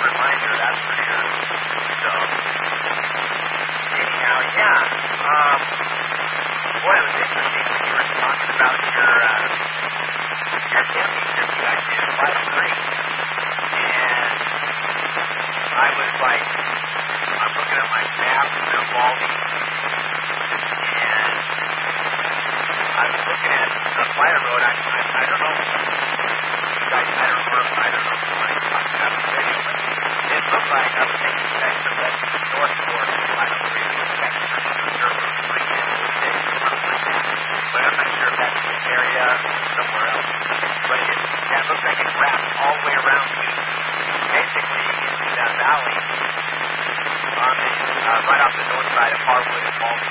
reminder, that's for sure. So, anyhow, yeah. Boy, it was interesting when you were talking about your camping trip you guys did in White Creek. And I was like, I'm looking at my map in Uvalde, and I was looking at the fire road. I don't know if you guys, I don't know if I talked about the video, but it looked like I was thinking you guys took that north fork of White Creek, Texas, or like that, but I'm not sure if that's the area or somewhere else. But that looks like it wraps all the way around to basically into that valley on the, right off the north side of Harwood and Baltimore.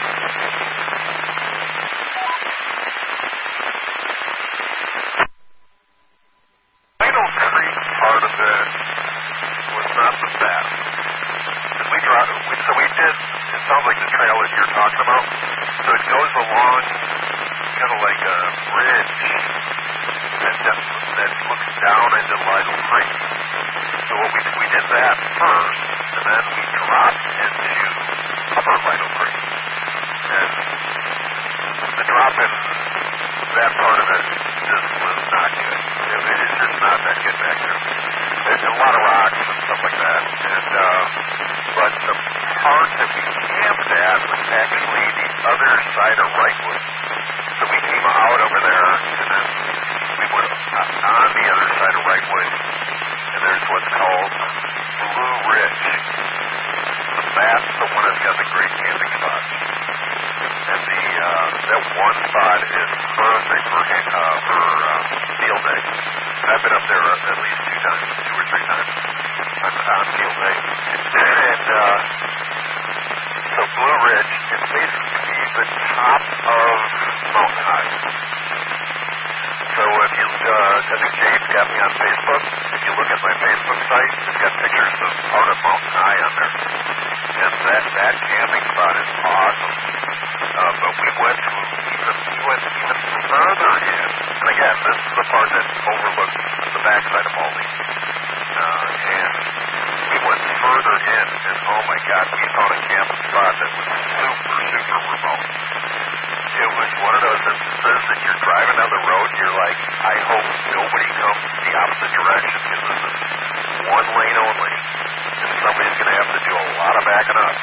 Idle Creek part of it was not the best. We did, it sounds like the trail that you're talking about. So it goes along kind of like a bridge that looks down into Idle Creek. So we did that first, and then we dropped into Upper Idle Creek. And the drop in that part of it just was not good. It is just not that good back there. There's a lot of rocks and stuff like that. And but the part that we camped at was actually the other side of Wrightwood. So we came out over there, and then we went on the other side of Wrightwood, and there's what's called Blue Ridge. That's the one that's got the great camping spots. And that one spot is perfect for field day. And I've been up there at least 2 or 3 times on field day. And so Blue Ridge is basically the top of Mountain High. So if you, I think James got me on Facebook. If you look at my Facebook site, it's got pictures of part of Mountain High on there. And that camping spot is awesome. But we went even further in. And again, this is the part that overlooks the backside of Baldy. And we went further in, and oh my God, we found a camping spot that was super remote. It was one of those instances that you're driving down the road, and you're like, I hope nobody comes the opposite direction, because this is one lane only, and somebody's going to have to do a lot of backing up.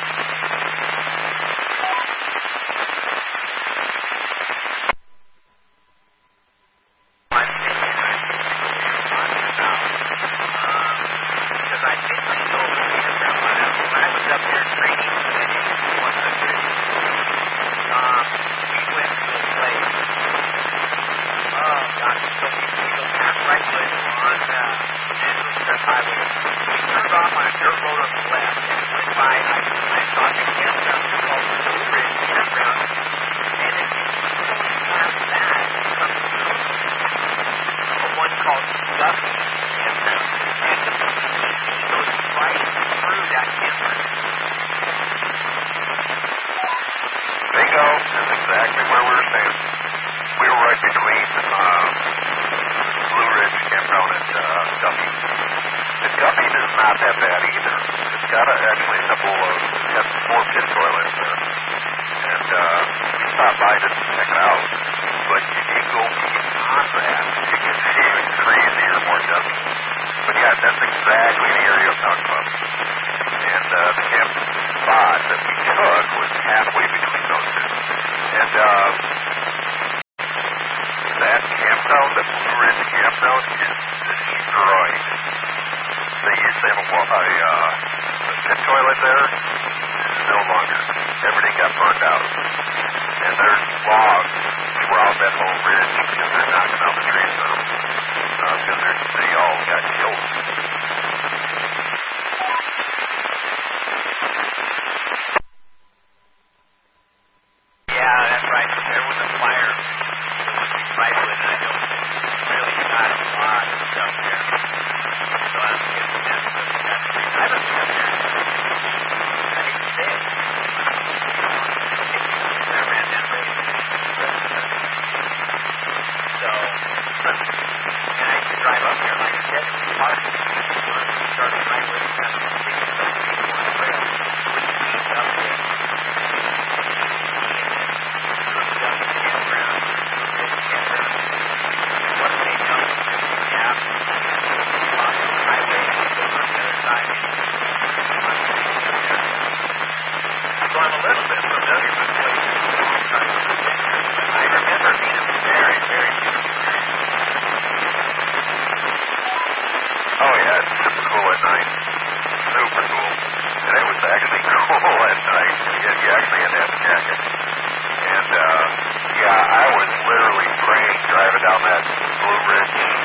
parking once we started highway 76 on the 81 trail, which leads up to So I'm a little bit familiar with places long time ago, but I remember being a very, very good experience. Oh yeah, it's super cool at night. Super cool. And it was actually cool at night. You actually had to have a jacket. And yeah, I was literally praying driving down that Blue Ridge